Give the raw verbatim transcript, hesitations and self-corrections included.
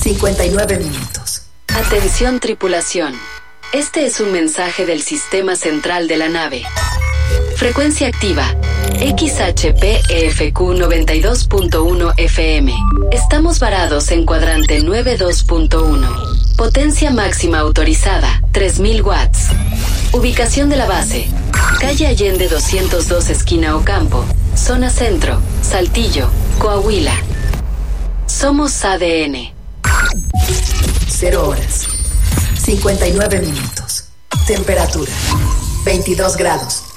cincuenta y nueve minutos. Atención tripulación. Este es un mensaje del sistema central de la nave. Frecuencia activa. X H P E F Q noventa y dos punto uno F M. Estamos varados en cuadrante noventa y dos punto uno. Potencia máxima autorizada, tres mil watts. Ubicación de la base. Calle Allende doscientos dos esquina Ocampo. Zona Centro, Saltillo, Coahuila. Somos A D N. Cero horas. cincuenta y nueve minutos. Temperatura. veintidós grados.